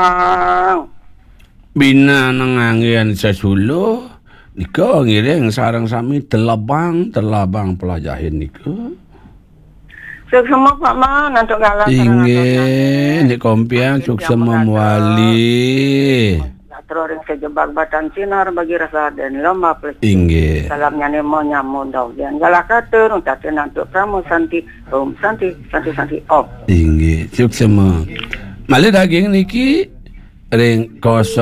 Mang. Bina nangangian sesuluh nika ngiring sareng sami telabang pelajahin nika. Suksema Pak Man nantuk galang Inge nek kompiang suksema muali. Terus kejebak batan sinar bagi rasa dan lomba plus. Inge. Salamnya nemo nyamu dau dan galakatur untuk nantuk pramu santi santi op. Inge suksema. Male daging niki ring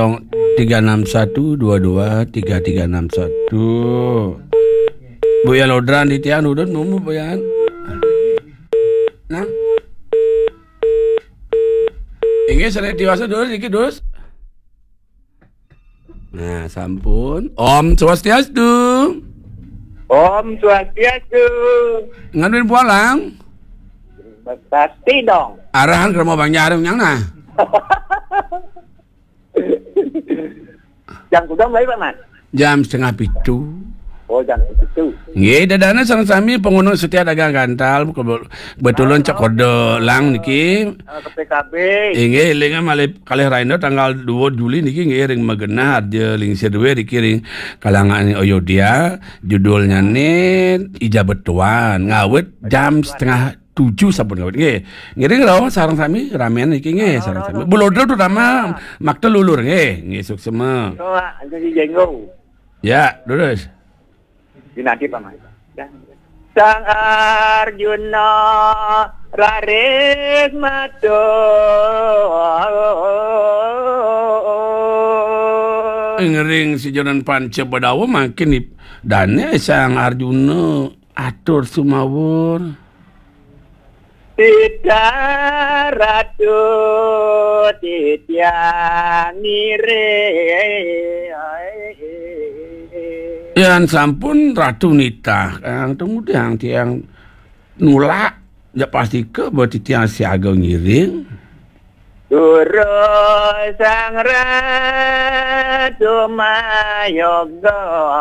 0361223361. Buya lodran di tian udun mumu buyan. Nah. Inge sare diwasa dulu dikit dus. Nah, sampun. Om Swastiastu. Om Swastiastu. Ngaduin pualang. Pasti dong. Arahan ke rumah Bang Jarum yang nah. Jam kudang baik Pak Man. Jam 6:30. Oh jam itu. Nggih, dadana sareng sami pengunung setia dagang gantal betulun cek kode lang niki. Ke PKB. Nggih, linga malih kalih raina tanggal 2 Juli niki nggih ring Magena ada ling sedue niki ring kalangan Oyodia judulnya nih Ijabet Tuan ngawet jam 6:30 sampun ngawet nggih. Ngiring raos sareng sami ramean niki nggih sareng sami. Bulodro terutama makte lulur nggih suksema. Oh, jadi jenggo. Ya, terus. Dinadi Pak Man. Sang Arjuna raris mato. Ngering si Jonan Panca Badawa makin dane Sang Arjuna atur sumawur. Tidak ratu titian nire. Yan sampun Ratu Nita yang kemudian tiang nulak ya pasti ke buat tiang siaga ngiring. Turu sang ratu mayoga.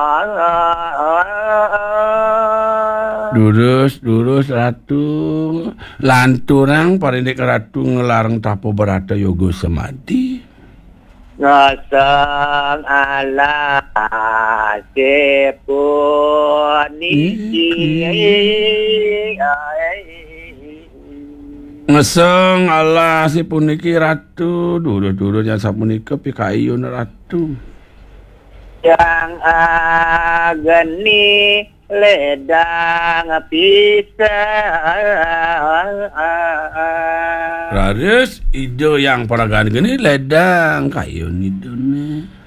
Durus ratu lanturang parindik ratu ngelarang tapo berata yogo semadi. Ngasang ala sepuniki. Ngeseng Allah si puniki ratu dulu yang sapunika pikayun ratu Yang ageni ledang pisang. Raris ijo yang paragan gini ledang kayun idune